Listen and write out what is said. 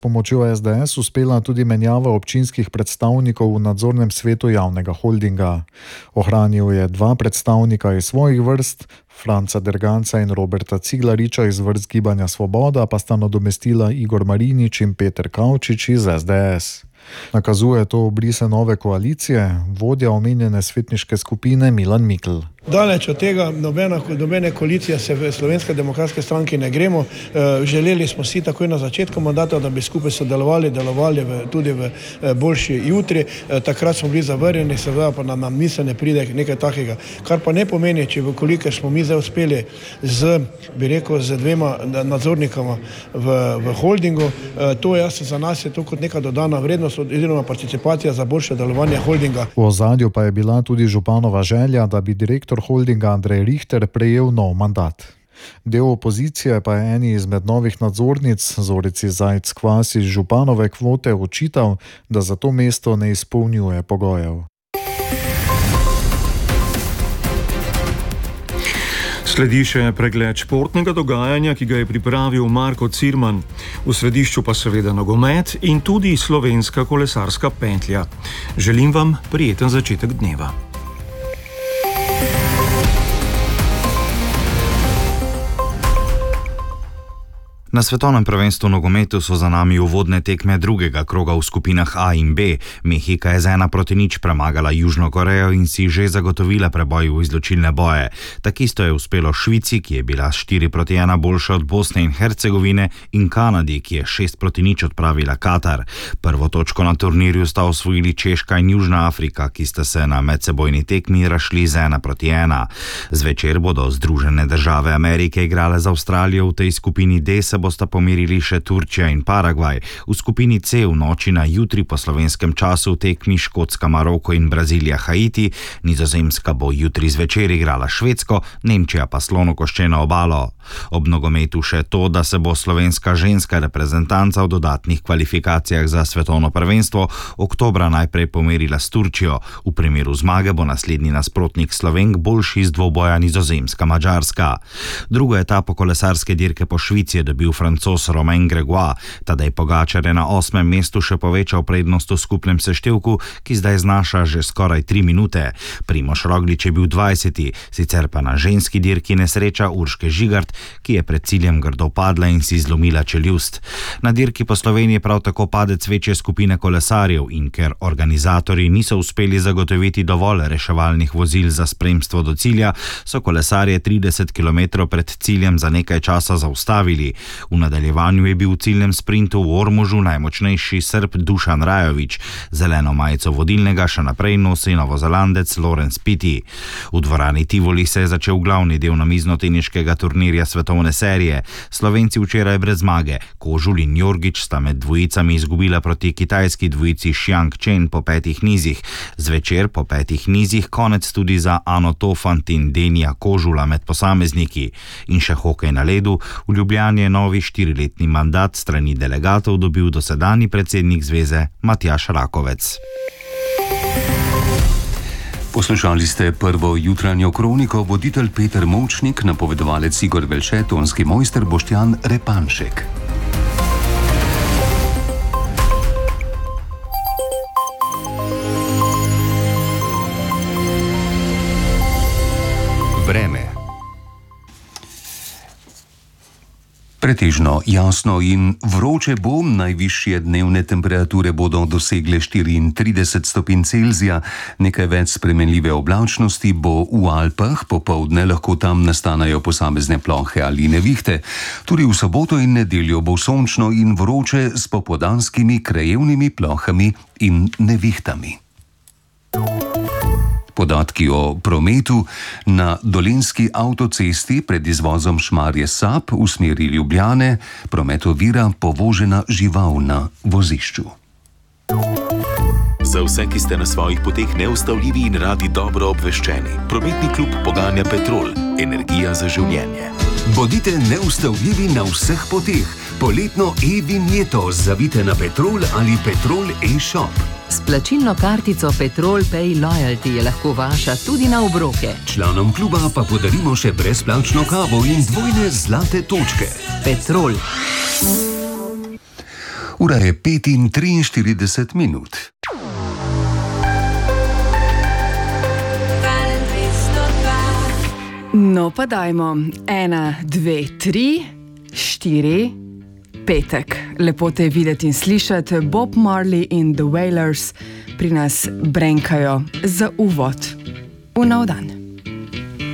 pomočjo SDS uspela tudi menjava občinskih predstavnikov v nadzornem svetu javnega holdinga. Ohranil je 2 predstavnika iz svojih vrst, Franca Derganca in Roberta Ciglariča iz vrst Gibanja Svoboda, pa sta nadomestila Igor Marinič in Peter Kavčič iz SDS. Nakazuje to obrise nove koalicije, vodja omenjene svetniške skupine Milan Mikl. Daleč od tega, nobene koalicije se v Slovenske demokratske stranki ne gremo. Želeli smo si takoj na začetku mandata, da bi skupaj sodelovali tudi v boljši jutri. Takrat smo bili zavrnjeni, seveda pa nam misel ne pride nekaj takega. Kar pa ne pomeni, če koliko smo mi zdaj uspeli z 2 nadzornikama v holdingu, to za nas je to kot neka dodana vrednost oziroma participacija za boljše delovanje holdinga. V ozadju pa je bila tudi županova želja, da bi direktor holdinga Andrej Richter prejel nov mandat. Del opozicije pa je eni izmed novih nadzornic, Zorici Zajc Kvas iz županove kvote, očital, da za to mesto ne izpolnjuje pogojev. Sledi še pregled športnega dogajanja, ki ga je pripravil Marko Cirman. V središču pa seveda nogomet in tudi slovenska kolesarska pentlja. Želim vam prijeten začetek dneva. Na svetovnem prvenstvu v nogometu so za nami uvodne tekme drugega kroga v skupinah A in B. Mehika je z 1-0 premagala Južno Korejo in si že zagotovila preboj v izločilne boje. Takisto je uspelo Švici, ki je bila 4-1 boljša od Bosne in Hercegovine, in Kanadi, ki je 6-0 odpravila Katar. Prvo točko na turnirju sta osvojili Češka in Južna Afrika, ki sta se na medsebojni tekmi razšli z 1-1. Zvečer bodo Združene države Amerike igrale z Avstralijo, v tej skupini D se bosta pomerili še Turčija in Paragvaj. V skupini C v noči na jutri po slovenskem času tekmi Škotska, Maroko in Brazilija Haiti. Nizozemska bo jutri zvečer igrala Švedsko, Nemčija pa Slonokoščeno obalo. Ob nogometu še to, da se bo slovenska ženska reprezentanca v dodatnih kvalifikacijah za svetovno prvenstvo oktobra najprej pomerila s Turčijo. V primeru zmage bo naslednji nasprotnik Slovenk boljši iz dvoboja Nizozemska-Madžarska. Drugo etapo kolesarske dirke po Švici je dobil Francoz Romain Gregoire. Tadej Pogačar je na 8. mestu še povečal prednost v skupnem seštevku, ki zdaj znaša že skoraj 3 minute. Primož Roglič je bil 20. Sicer pa na ženski dirki nesreča Urške Žigart, ki je pred ciljem grdo padla in si zlomila čeljust. Na dirki po Sloveniji prav tako padec večje skupine kolesarjev, in ker organizatorji niso uspeli zagotoviti dovolj reševalnih vozil za spremstvo do cilja, so kolesarje 30 km pred ciljem za nekaj časa zaustavili. V nadaljevanju je bil v ciljnem sprintu v Ormožu najmočnejši Srb Dušan Rajović. Zeleno majico vodilnega še naprej nosi Novozelandec Lorenz Pitti. V dvorani Tivoli se je začel glavni del namiznoteniškega turnirja svetovne serije. Slovenci včeraj brez zmage. Kožul in Jorgič sta med dvojicami izgubila proti kitajski dvojici Xiang Chen po 5 nizih. Zvečer po 5 nizih konec tudi za Ano Tofant in Denija Kožula med posamezniki. In še hokej na ledu. V Ljubljani je novi 4-letni mandat strani delegatov dobil dosedanji predsednik zveze Matjaž Rakovec. Poslušali ste prvo jutranjo kroniko, voditelj Peter Močnik, napovedovalec Igor Velše, tonski mojster Boštjan Repanšek. Vreme. Pretežno jasno in vroče bo, najvišje dnevne temperature bodo dosegle 34 stopinj Celzija, nekaj več spremenljive oblačnosti bo v Alpah, popoldne lahko tam nastanejo posamezne plohe ali nevihte. Tudi v soboto in nedeljo bo sončno in vroče s popoldanskimi krajevnimi plohami in nevihtami. Podatki o prometu na Dolenjski avtocesti pred izvozom Šmarje-Sap v smeri Ljubljane promet ovira povožena žival na vozišču. Za vse, ki ste na svojih poteh neustavljivi in radi dobro obveščeni, prometni klub poganja Petrol, energija za življenje. Bodite neustavljivi na vseh poteh. Poletno e-vinjeto zavite na Petrol ali Petrol e-shop. S plačilno kartico Petrol Pay Loyalty je lahko vaša tudi na obroke. Članom kluba pa podarimo še brezplačno kavo in dvojne zlate točke. Petrol. Ura je 5:43 minut. No pa dajmo 1, 2, 3, 4, petek. Lepo te je videti in slišati. Bob Marley in The Wailers pri nas brenkajo za uvod v nov dan.